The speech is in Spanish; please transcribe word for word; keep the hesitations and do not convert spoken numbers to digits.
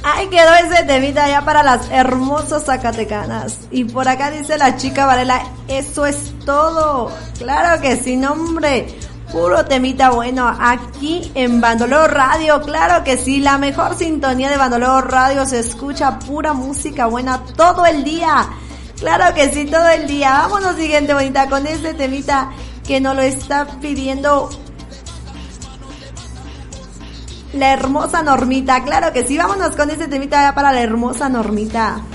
Ahí quedó ese temita ya para las hermosas zacatecanas. Y por acá dice la chica Varela, eso es todo. Claro que sí, no, hombre. Puro temita bueno aquí en Bandolero Radio. Claro que sí, la mejor sintonía de Bandolero Radio. Se escucha pura música buena todo el día. Claro que sí, todo el día. Vámonos, siguiente bonita, con este temita que nos lo está pidiendo la hermosa Normita. Claro que sí, vámonos con este temita para la hermosa Normita.